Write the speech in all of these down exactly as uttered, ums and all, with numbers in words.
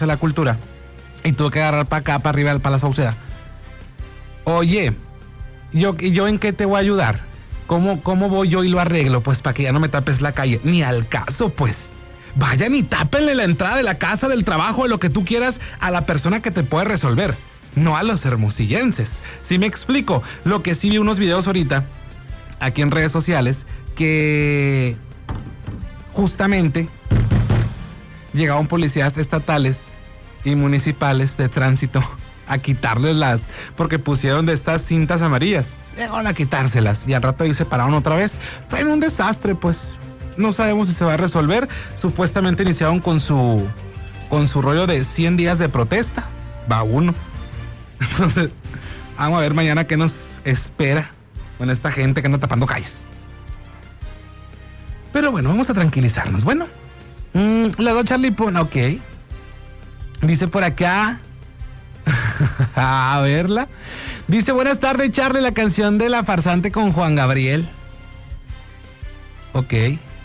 de la Cultura y tuve que agarrar para acá, para arriba, para la Sauceda. Oye, ¿yo, yo en qué te voy a ayudar? ¿Cómo, ¿Cómo voy yo y lo arreglo? Pues para que ya no me tapes la calle. Ni al caso, pues. Vayan y tápenle la entrada de la casa, del trabajo, de lo que tú quieras a la persona que te puede resolver. No a los hermosillenses. ¿Sí me explico? Lo que sí vi unos videos ahorita, aquí en redes sociales, que justamente llegaron policías estatales y municipales de tránsito a quitarles las, porque pusieron de estas cintas amarillas, llegaron a quitárselas y al rato ahí se pararon otra vez. Traen un desastre, pues no sabemos si se va a resolver. Supuestamente iniciaron con su con su rollo de cien días de protesta. Va uno. Entonces, vamos a ver mañana qué nos espera con esta gente que anda tapando calles. Pero bueno, vamos a tranquilizarnos. Bueno, mmm, la dos Charlie Pon, ok. Dice por acá. A verla. Dice, buenas tardes, Charlie, la canción de La Farsante con Juan Gabriel. Ok.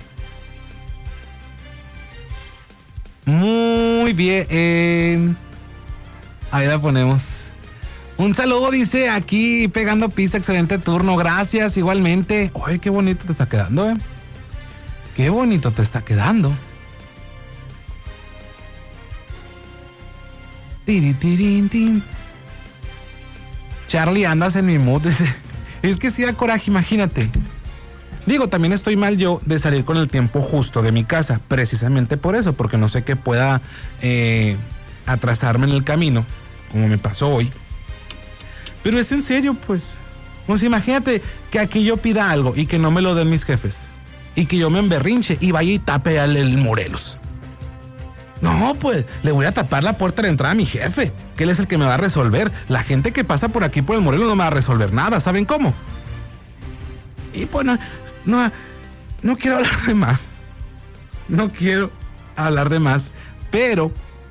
Muy bien. Ahí la ponemos. Un saludo, dice aquí, pegando pizza, excelente turno. Gracias, igualmente. Oye, qué bonito te está quedando, eh. Qué bonito te está quedando. Tiri, tirin, tin. Charlie, andas en mi mood. Es que sí da coraje, imagínate. Digo, también estoy mal yo de salir con el tiempo justo de mi casa, precisamente por eso, porque no sé que pueda eh, atrasarme en el camino, como me pasó hoy. Pero es en serio, pues. Pues imagínate que aquí yo pida algo y que no me lo den mis jefes, y que yo me emberrinche y vaya y tape al el Morelos. No, pues, le voy a tapar la puerta de entrada a mi jefe, que él es el que me va a resolver. La gente que pasa por aquí por el Morelos no me va a resolver nada, ¿saben cómo? Y pues no, no, no quiero hablar de más. No quiero hablar de más, pero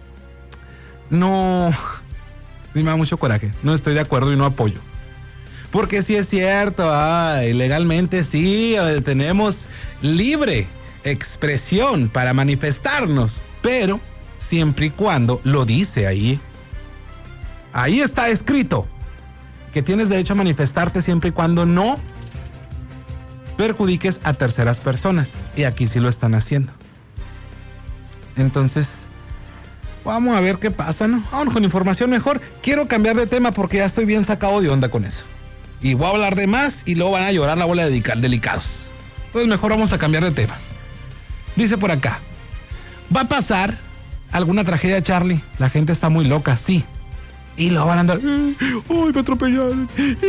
no, sí me da mucho coraje. No estoy de acuerdo y no apoyo. Porque sí es cierto, ay, legalmente sí, tenemos libre expresión para manifestarnos, pero siempre y cuando lo dice ahí. Ahí está escrito que tienes derecho a manifestarte siempre y cuando no perjudiques a terceras personas. Y aquí sí lo están haciendo. Entonces, vamos a ver qué pasa, ¿no? Vamos con información mejor. Quiero cambiar de tema porque ya estoy bien sacado de onda con eso. Y voy a hablar de más y luego van a llorar la bola de delicados. Entonces mejor vamos a cambiar de tema. Dice por acá, ¿va a pasar alguna tragedia, Charlie? La gente está muy loca, sí. Y luego van a andar, ¡ay, me atropellaron!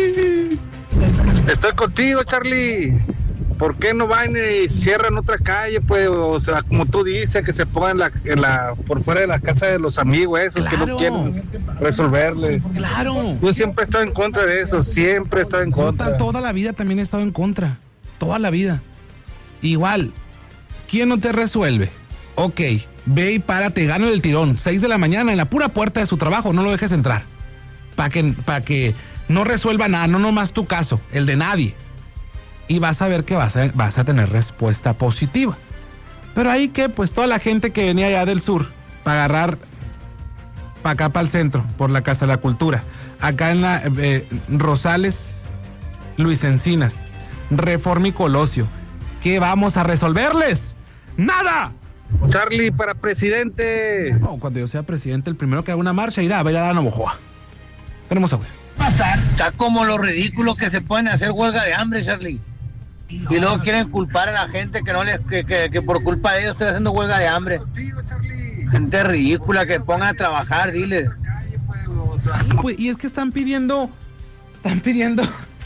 Estoy contigo, Charlie. ¿Por qué no van y cierran otra calle? Pues, o sea, como tú dices, que se pongan en la, en la, por fuera de la casa de los amigos, esos claro, que no quieren resolverle. Claro. Yo siempre he estado en contra de eso, siempre he estado en contra. Yo toda la vida también he estado en contra. Toda la vida. Igual, ¿quién no te resuelve? Ok, ve y párate, gana el tirón. seis de la mañana en la pura puerta de su trabajo, no lo dejes entrar. Para que, para que no resuelva nada, no nomás tu caso, el de nadie. Y vas a ver que vas a, vas a tener respuesta positiva. Pero ahí que, pues toda la gente que venía allá del sur para agarrar para acá, para el centro, por la Casa de la Cultura, acá en la eh, Rosales, Luis Encinas, Reforma y Colosio, ¿qué vamos a resolverles? ¡Nada! Charlie, para presidente. No, cuando yo sea presidente, el primero que haga una marcha irá a ver a la Navojoa. Tenemos a ver. Pasar. Está como lo ridículo que se pueden hacer huelga de hambre, Charlie. Y luego quieren culpar a la gente que no les que, que, que por culpa de ellos estoy haciendo huelga de hambre. Gente ridícula que ponga a trabajar, dile. Sí, pues, y es que están pidiendo, están pidiendo.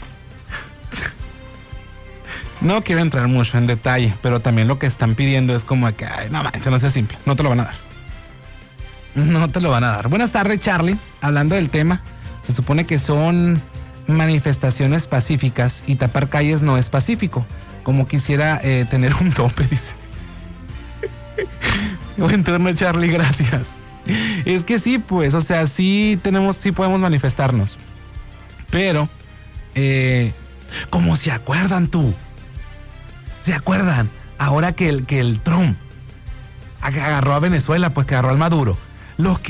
No quiero entrar mucho en detalle, pero también lo que están pidiendo es como que, ay, no manches, no sea simple, no te lo van a dar. No te lo van a dar. Buenas tardes, Charlie. Hablando del tema, se supone que son manifestaciones pacíficas y tapar calles no es pacífico. Como quisiera eh, tener un tope, dice. Buen turno, Charlie, gracias. Es que sí, pues, o sea, sí tenemos, sí podemos manifestarnos. Pero, eh, ¿cómo se acuerdan tú? ¿Se acuerdan? Ahora que el, que el Trump agarró a Venezuela, pues que agarró al Maduro. Los,